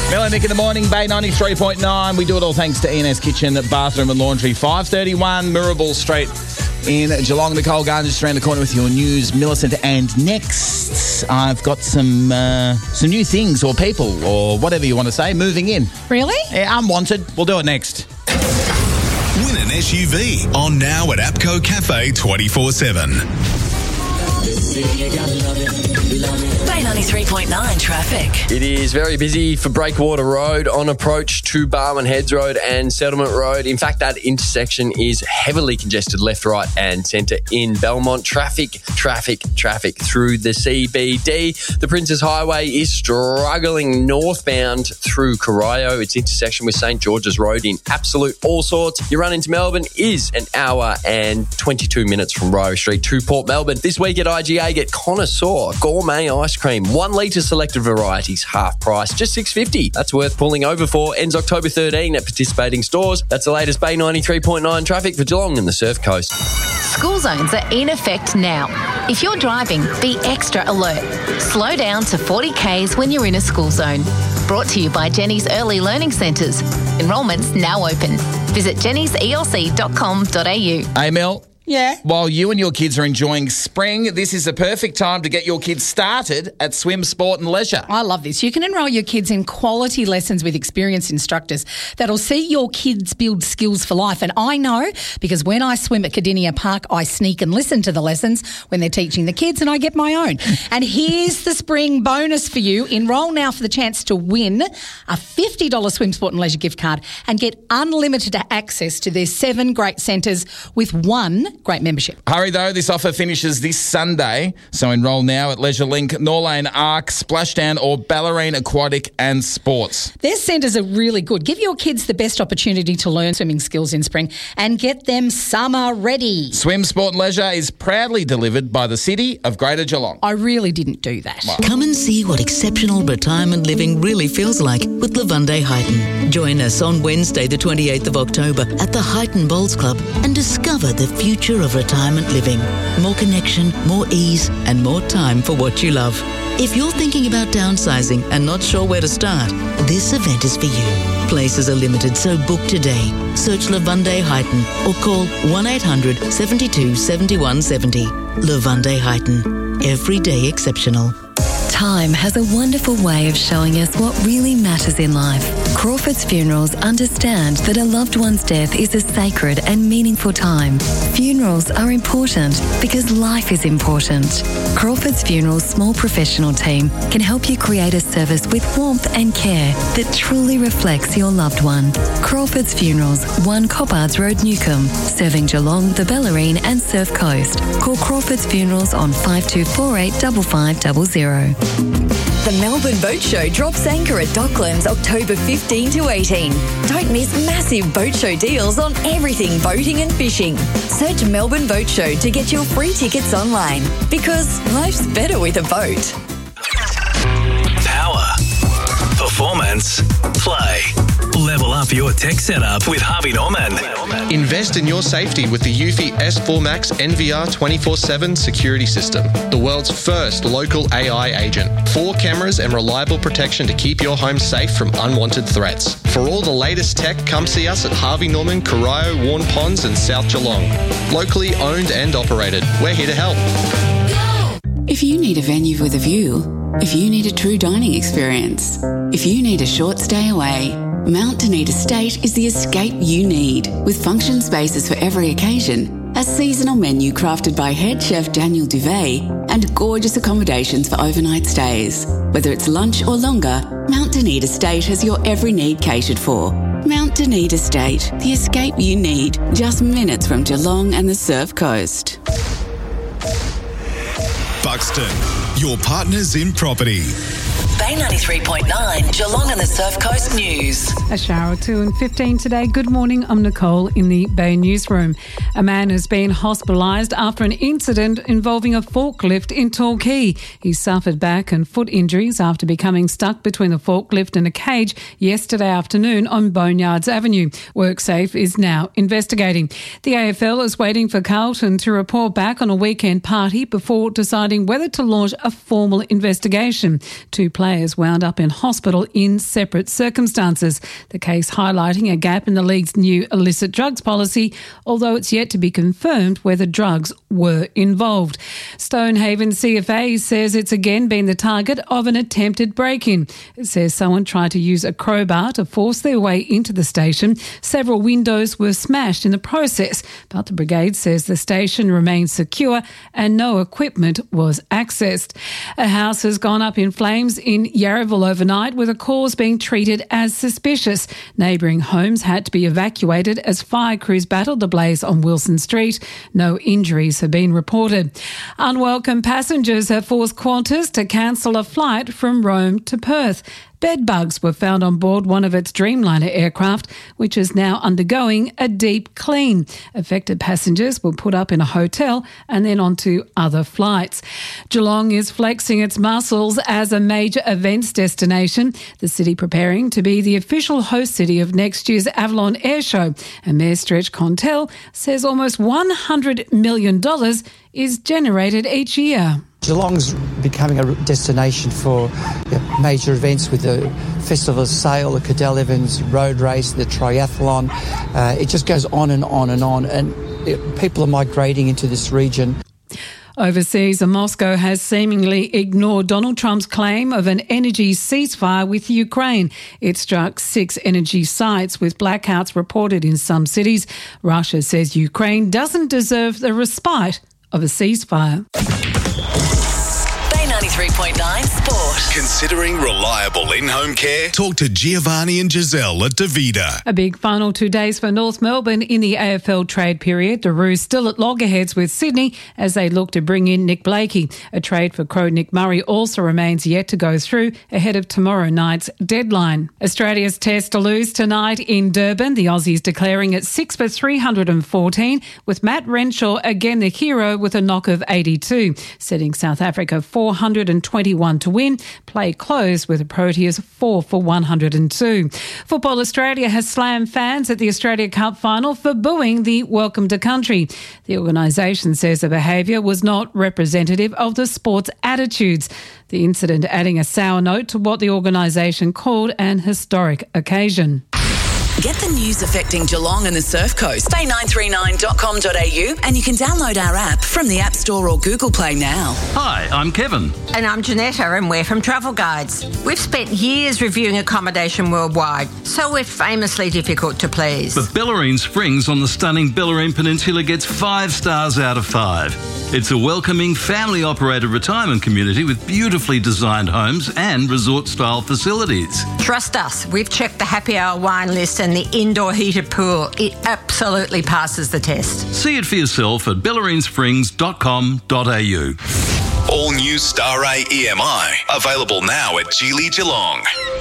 Mel and Nick in the morning, Bay 93.9. We do it all thanks to E&S Kitchen, Bathroom and Laundry. 531 Mirabel Street in Geelong. Nicole Garner just around the corner with your news, Millicent. And next, I've got some new things or people or whatever you want to say moving in. Really? Yeah, unwanted. We'll do it next. Win an SUV on now at APCO Cafe 24/7. Bay 93.9 traffic. It is very busy for Breakwater Road on approach to Barwon Heads Road and Settlement Road. In fact, that intersection is heavily congested left, right and centre in Belmont. Traffic through the CBD. The Princes Highway is struggling northbound through Corio. Its intersection with St George's Road in absolute all sorts. Your run into Melbourne is an hour and 22 minutes from Rowe Street to Port Melbourne. This week at IGA, get Connoisseur Gourmet Ice Cream. 1 litre selected varieties, half price, just $6.50. That's worth pulling over for. Ends October 13 at participating stores. That's the latest Bay 93.9 traffic for Geelong and the Surf Coast. School zones are in effect now. If you're driving, be extra alert. Slow down to 40 k's when you're in a school zone. Brought to you by Jenny's Early Learning Centres. Enrolment's now open. Visit jennyselc.com.au. Hey, Mel. Yeah. While you and your kids are enjoying spring, this is the perfect time to get your kids started at Swim Sport and Leisure. I love this. You can enrol your kids in quality lessons with experienced instructors that'll see your kids build skills for life. And I know because when I swim at Cardinia Park, I sneak and listen to the lessons when they're teaching the kids and I get my own. And here's the spring bonus for you. Enrol now for the chance to win a $50 Swim Sport and Leisure gift card and get unlimited access to their 7 great centres with 1 great membership. Hurry though, this offer finishes this Sunday, so enrol now at Leisure Link, Norlane Arc, Splashdown or Ballerine Aquatic and Sports. Their centres are really good. Give your kids the best opportunity to learn swimming skills in spring and get them summer ready. Swim Sport and Leisure is proudly delivered by the City of Greater Geelong. I really didn't do that. Wow. Come and see what exceptional retirement living really feels like with Lavunde Highton. Join us on Wednesday the 28th of October at the Highton Bowls Club and discover the future of retirement living. More connection, more ease and more time for what you love. If you're thinking about downsizing and not sure where to start, this event is for you. Places are limited, so book today. Search Lavunde Highton or call 1-800 72 71 70. Lavunde Highton. Every day exceptional. Time has a wonderful way of showing us what really matters in life. Crawford's Funerals understand that a loved one's death is a sacred and meaningful time. Funerals are important because life is important. Crawford's Funerals' small professional team can help you create a service with warmth and care that truly reflects your loved one. Crawford's Funerals, 1 Coppards Road, Newcombe, serving Geelong, the Bellarine and Surf Coast. Call Crawford's Funerals on 5248 5500. The Melbourne Boat Show drops anchor at Docklands October 15 to 18. Don't miss massive boat show deals on everything boating and fishing. Search Melbourne Boat Show to get your free tickets online because life's better with a boat. Power. Performance. Play. Level up your tech setup with Harvey Norman. Invest in your safety with the Eufy S4 Max NVR 24/7 security system, the world's first local AI agent. 4 cameras and reliable protection to keep your home safe from unwanted threats. For all the latest tech, come see us at Harvey Norman, Corio, Warn Ponds and South Geelong. Locally owned and operated. We're here to help. If you need a venue with a view, if you need a true dining experience, if you need a short stay away, Mount Dunedin Estate is the escape you need, with function spaces for every occasion, a seasonal menu crafted by head chef Daniel Duvet, and gorgeous accommodations for overnight stays. Whether it's lunch or longer, Mount Dunedin Estate has your every need catered for. Mount Dunedin Estate, the escape you need, just minutes from Geelong and the Surf Coast. Buxton, your partners in property. Bay 93.9 Geelong and the Surf Coast News. A shower or 2 and 15 today. Good morning, I'm Nicole in the Bay Newsroom. A man has been hospitalised after an incident involving a forklift in Torquay. He suffered back and foot injuries after becoming stuck between the forklift and a cage yesterday afternoon on Boneyards Avenue. WorkSafe is now investigating. The AFL is waiting for Carlton to report back on a weekend party before deciding whether to launch a formal investigation. 2 players players wound up in hospital in separate circumstances. The case highlighting a gap in the league's new illicit drugs policy, although it's yet to be confirmed whether drugs were involved. Stonehaven CFA says it's again been the target of an attempted break-in. It says someone tried to use a crowbar to force their way into the station. Several windows were smashed in the process, but the brigade says the station remains secure and no equipment was accessed. A house has gone up in flames in Yarraville overnight, with a cause being treated as suspicious. Neighbouring homes had to be evacuated as fire crews battled the blaze on Wilson Street. No injuries have been reported. Unwelcome passengers have forced Qantas to cancel a flight from Rome to Perth. Bed bugs were found on board one of its Dreamliner aircraft, which is now undergoing a deep clean. Affected passengers were put up in a hotel and then onto other flights. Geelong is flexing its muscles as a major events destination, the city preparing to be the official host city of next year's Avalon Air Show. And Mayor Stretch Contel says almost $100 million is generated each year. Geelong's becoming a destination for major events with the Festival of Sail, the Cadell Evans road race, the triathlon. It just goes on and on and on, and people are migrating into this region. Overseas, Moscow has seemingly ignored Donald Trump's claim of an energy ceasefire with Ukraine. It struck 6 energy sites, with blackouts reported in some cities. Russia says Ukraine doesn't deserve the respite of a ceasefire. 93.9 Sport. Considering reliable in-home care? Talk to Giovanni and Giselle at Davida. A big final 2 days for North Melbourne in the AFL trade period. The Roos still at loggerheads with Sydney as they look to bring in Nick Blakey. A trade for Crow Nick Murray also remains yet to go through ahead of tomorrow night's deadline. Australia's test to lose tonight in Durban. The Aussies declaring it 6 for 314, with Matt Renshaw again the hero with a knock of 82, setting South Africa 421 to win. Play closed with the Proteas 4 for 102. Football Australia has slammed fans at the Australia Cup final for booing the Welcome to Country. The organisation says the behaviour was not representative of the sport's attitudes. The incident adding a sour note to what the organisation called an historic occasion. Get the news affecting Geelong and the Surf Coast. Bay939.com.au and you can download our app from the App Store or Google Play now. Hi, I'm Kevin. And I'm Janetta, and we're from Travel Guides. We've spent years reviewing accommodation worldwide, so we're famously difficult to please. But Bellarine Springs on the stunning Bellarine Peninsula gets 5 stars out of 5. It's a welcoming, family-operated retirement community with beautifully designed homes and resort-style facilities. Trust us, we've checked the happy hour wine list and the indoor heated pool. It absolutely passes the test. See it for yourself at bellarinesprings.com.au. All new Star A EMI. Available now at Geely Geelong.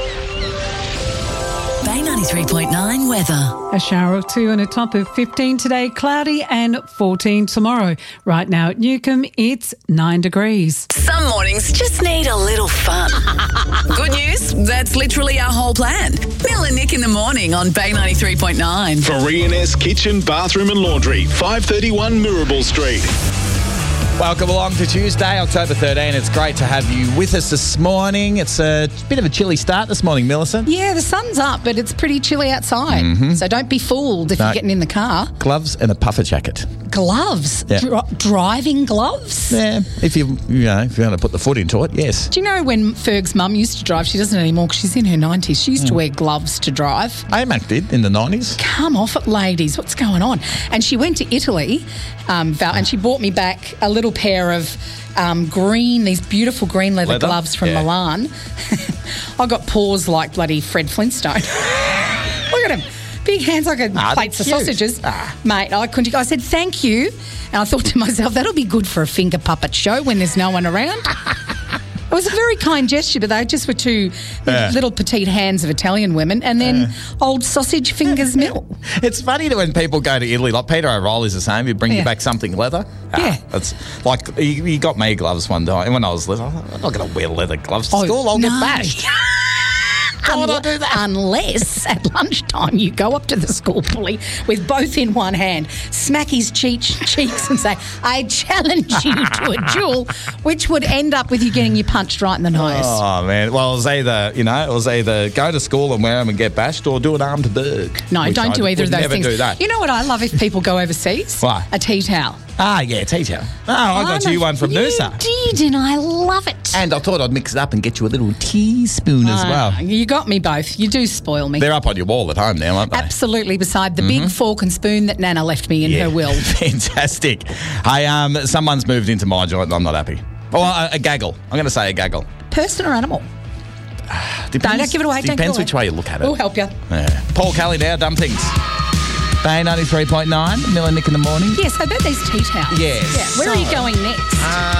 Bay 93.9 weather. A shower of 2 and a top of 15 today, cloudy and 14 tomorrow. Right now at Newcombe, it's 9 degrees. Some mornings just need a little fun. Good news, that's literally our whole plan. Mel and Nick in the morning on Bay 93.9. For E&S Kitchen, Bathroom and Laundry, 531 Mirabel Street. Welcome along to Tuesday, October 13. It's great to have you with us this morning. It's a bit of a chilly start this morning, Millicent. Yeah, the sun's up, but it's pretty chilly outside. Mm-hmm. So don't be fooled if you're getting in the car. Gloves and a puffer jacket. Gloves? Yeah. Driving gloves? Yeah, if you want to put the foot into it, yes. Do you know when Ferg's mum used to drive? She doesn't anymore because she's in her 90s. She used to wear gloves to drive. AMAC did in the 90s. Come off it, ladies. What's going on? And she went to Italy, Val, and she bought me back a little pair of these beautiful green leather gloves from Milan. I got paws like bloody Fred Flintstone. Look at him. Big hands like plates of sausages. Mate, I couldn't. I said, thank you. And I thought to myself, that'll be good for a finger puppet show when there's no one around. It was a very kind gesture, but they just were two little petite hands of Italian women, and then old sausage fingers mill. It's funny that when people go to Italy, like Peter O'Reilly's the same, he'd bring you back something leather. It's like he got me gloves one day, and when I was little, I'm not going to wear leather gloves to school. I'll get bashed. Why would I do that? Unless at lunchtime you go up to the school bully with both in one hand, smack his cheeks and say, I challenge you to a duel, which would end up with you getting you punched right in the nose. Oh, man. Well, it was either go to school and wear them and get bashed or do an armed burg. No, don't do either of those things. Never do that. You know what I love if people go overseas? What? A tea towel. Ah, yeah, tea towel. Oh, I got you one from Noosa. You did, and I love it. And I thought I'd mix it up and get you a little teaspoon as well. You got me both. You do spoil me. They're up on your wall at home now, aren't they? Absolutely, beside the big fork and spoon that Nana left me in her will. Fantastic. Hey, someone's moved into my joint and I'm not happy. Oh, a gaggle. I'm going to say a gaggle. Person or animal? Depends, don't give it away. Depends which way you look at it. We'll help you. Yeah. Paul Kelly now, Dumb Things. Bay 93.9, Mill and Nick in the morning. Yes, I bet there's tea towels. Yes. Yeah. Where are you going next?